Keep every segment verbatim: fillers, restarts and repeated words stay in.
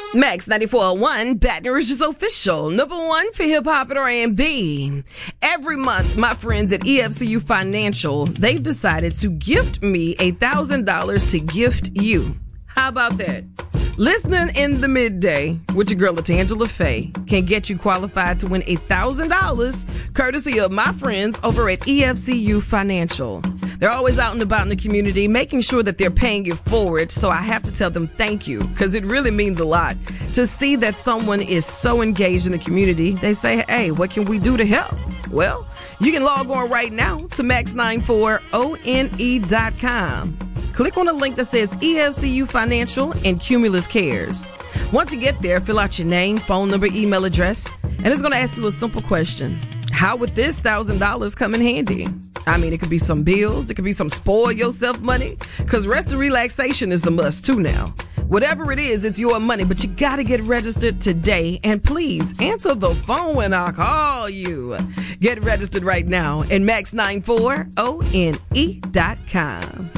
Max ninety-four point one, Baton Rouge's official number one for hip-hop and R and B. Every month, my friends at E F C U Financial, they've decided to gift me one thousand dollars to gift you. How about that? Listening in the midday with your girl, LaTangela Faye, can get you qualified to win one thousand dollars courtesy of my friends over at E F C U Financial. They're always out and about in the community, making sure that they're paying it forward, so I have to tell them thank you, because it really means a lot to see that someone is so engaged in the community. They say, hey, what can we do to help? Well, you can log on right now to max nine four one dot com. Click on the link that says E F C U Financial and Cumulus Cares. Once you get there, fill out your name, phone number, email address, and it's going to ask you a simple question. How would this one thousand dollars come in handy? I mean, it could be some bills. It could be some spoil yourself money, because rest and relaxation is a must too now. Whatever it is, it's your money, but you got to get registered today. And please answer the phone when I call you. Get registered right now at max nine four one dot com.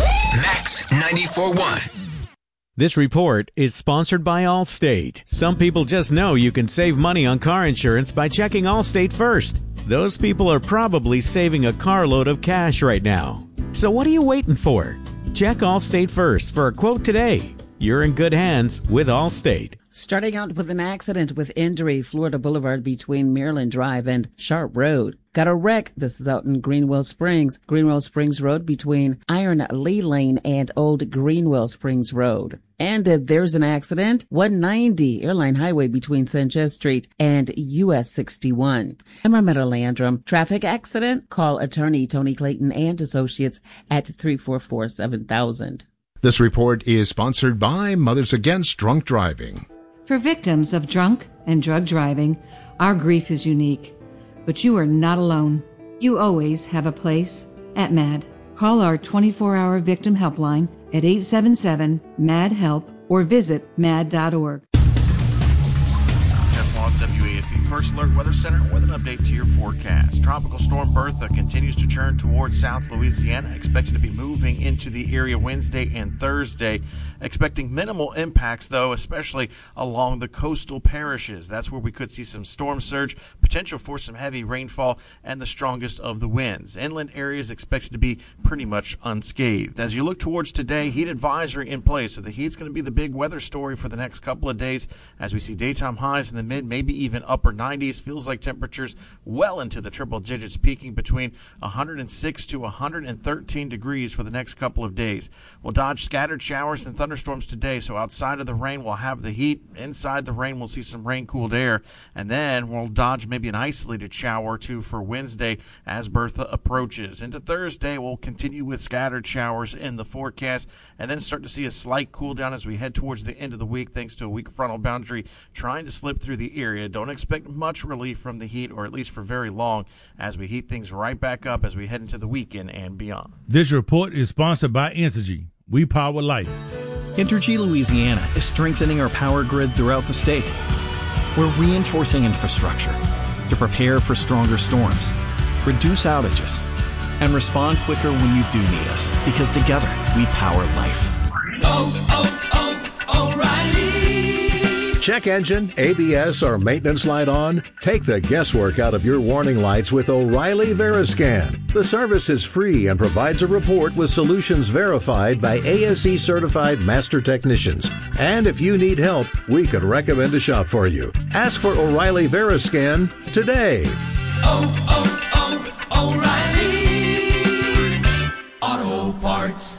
Max ninety-four point one. This report is sponsored by Allstate. Some people just know you can save money on car insurance by checking Allstate first. Those people are probably saving a carload of cash right now. So what are you waiting for? Check Allstate first for a quote today. You're in good hands with Allstate. Starting out with an accident with injury, Florida Boulevard between Maryland Drive and Sharp Road. Got a wreck. This is out in Greenwell Springs. Greenwell Springs Road between Iron Lee Lane and Old Greenwell Springs Road. And uh, there's an accident, one ninety Airline Highway between Sanchez Street and U S sixty-one. I'm Rametta Landrum. Traffic accident? Call attorney Tony Clayton and Associates at three four four, seven thousand. This report is sponsored by Mothers Against Drunk Driving. For victims of drunk and drug driving, our grief is unique. But you are not alone. You always have a place at MAD. Call our twenty-four hour victim helpline at eight seven seven, M A D, HELP or visit mad dot org. Jeff Wong, W A F B First Alert Weather Center with an update to your forecast. Tropical storm Bertha continues to turn towards South Louisiana, expected to be moving into the area Wednesday and Thursday. Expecting minimal impacts, though, especially along the coastal parishes. That's where we could see some storm surge, potential for some heavy rainfall, and the strongest of the winds. Inland areas expected to be pretty much unscathed. As you look towards today, heat advisory in place. So the heat's going to be the big weather story for the next couple of days as we see daytime highs in the mid, maybe even upper nineties. Feels like temperatures well into the triple digits, peaking between one hundred six to one hundred thirteen degrees for the next couple of days. We'll dodge scattered showers and thunderstorms today, so outside of the rain we'll have the heat. Inside the rain we'll see some rain-cooled air, and then we'll dodge maybe an isolated shower or two for Wednesday as Bertha approaches. Into Thursday we'll continue with scattered showers in the forecast, and then start to see a slight cool down as we head towards the end of the week thanks to a weak frontal boundary trying to slip through the area. Don't expect much relief from the heat, or at least for very long, as we heat things right back up as we head into the weekend and beyond. This report is sponsored by Entergy. We power life. Entergy Louisiana is strengthening our power grid throughout the state. We're reinforcing infrastructure to prepare for stronger storms, reduce outages, and respond quicker when you do need us, because together we power life. Oh, oh, oh, O'Reilly. Check engine, A B S, or maintenance light on? Take the guesswork out of your warning lights with O'Reilly Veriscan. The service is free and provides a report with solutions verified by A S E certified master technicians. And if you need help, we could recommend a shop for you. Ask for O'Reilly Veriscan today. Oh, oh, oh, O'Reilly Auto Parts.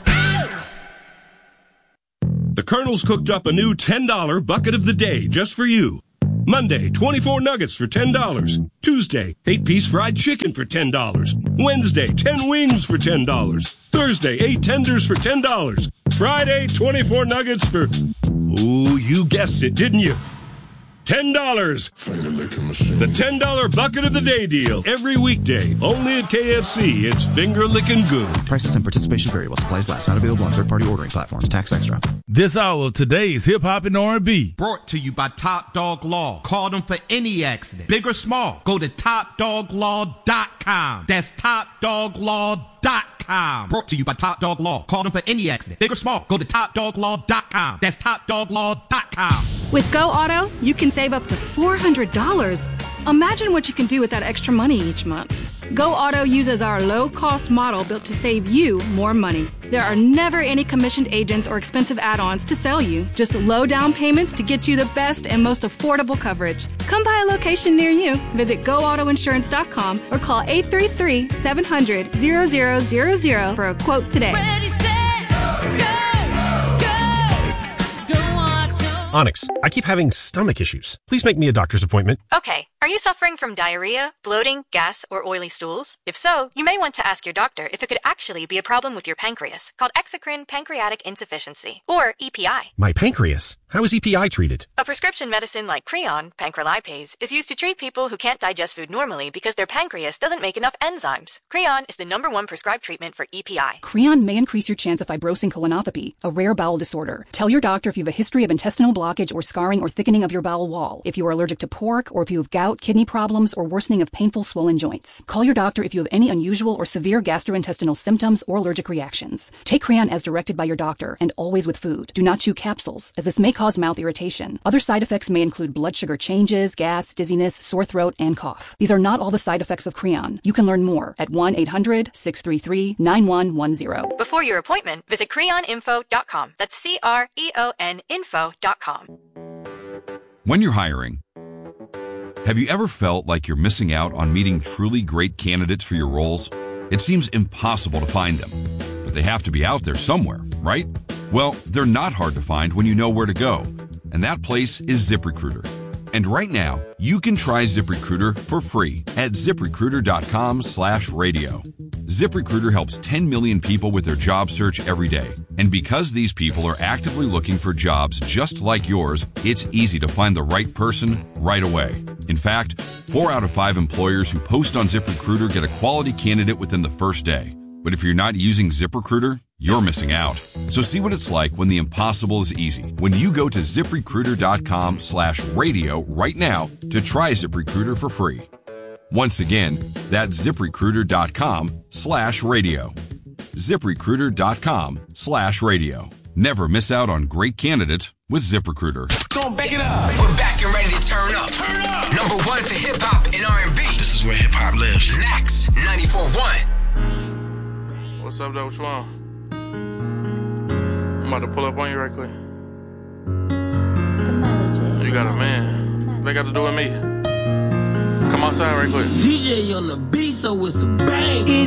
The Colonel's cooked up a new ten dollar bucket of the day just for you. Monday, twenty-four nuggets for ten dollars. Tuesday, eight piece fried chicken for ten dollars. Wednesday, ten wings for ten dollars. Thursday, eight tenders for ten dollars. Friday, twenty-four nuggets for... Ooh, you guessed it, didn't you? ten dollars. The ten dollar bucket of the day deal. Every weekday. Only at K F C. It's finger licking good. Prices and participation vary while supplies last. Not available on third-party ordering platforms. Tax extra. This hour of today's Hip Hop and R and B. Brought to you by Top Dog Law. Call them for any accident, big or small. Go to top dog law dot com. That's top dog law dot com. Brought to you by Top Dog Law. Call them for any accident, big or small. Go to top dog law dot com. That's top dog law dot com. With Go Auto, you can save up to four hundred dollars. Imagine what you can do with that extra money each month. Go Auto uses our low-cost model built to save you more money. There are never any commissioned agents or expensive add-ons to sell you. Just low down payments to get you the best and most affordable coverage. Come by a location near you. Visit go auto insurance dot com or call eight three three, seven hundred, zero zero zero zero for a quote today. Ready, set, go, go, go Auto. Onyx, I keep having stomach issues. Please make me a doctor's appointment. Okay. Are you suffering from diarrhea, bloating, gas, or oily stools? If so, you may want to ask your doctor if it could actually be a problem with your pancreas, called exocrine pancreatic insufficiency, or E P I. My pancreas? How is E P I treated? A prescription medicine like Creon, pancrelipase, is used to treat people who can't digest food normally because their pancreas doesn't make enough enzymes. Creon is the number one prescribed treatment for E P I. Creon may increase your chance of fibrosing colonopathy, a rare bowel disorder. Tell your doctor if you have a history of intestinal blockage or scarring or thickening of your bowel wall, if you are allergic to pork, or if you have gout, kidney problems, or worsening of painful swollen joints. Call your doctor if you have any unusual or severe gastrointestinal symptoms or allergic reactions. Take Creon as directed by your doctor and always with food. Do not chew capsules, as this may cause mouth irritation. Other side effects may include blood sugar changes, gas, dizziness, sore throat, and cough. These are not all the side effects of Creon. You can learn more at one eight hundred, six three three, nine one one zero. Before your appointment, visit creon info dot com. That's C R E O N info dot com. When you're hiring, have you ever felt like you're missing out on meeting truly great candidates for your roles? It seems impossible to find them, but they have to be out there somewhere, right? Well, they're not hard to find when you know where to go, and that place is ZipRecruiter. And right now, you can try ZipRecruiter for free at ZipRecruiter.com slash radio. ZipRecruiter helps ten million people with their job search every day. And because these people are actively looking for jobs just like yours, it's easy to find the right person right away. In fact, four out of five employers who post on ZipRecruiter get a quality candidate within the first day. But if you're not using ZipRecruiter, you're missing out. So see what it's like when the impossible is easy. When you go to ZipRecruiter.com slash radio right now to try ZipRecruiter for free. Once again, that's ZipRecruiter.com slash radio. ZipRecruiter.com slash radio. Never miss out on great candidates with ZipRecruiter. Don't back it up. We're back and ready to turn up. Turn up. Number one for hip hop and R and B. This is where hip hop lives. Max ninety-four point one. What's up, though? What you want? I'm about to pull up on you right quick. You got a man. What they got to do with me? Come outside right quick. D J on the beat, so it's a bang.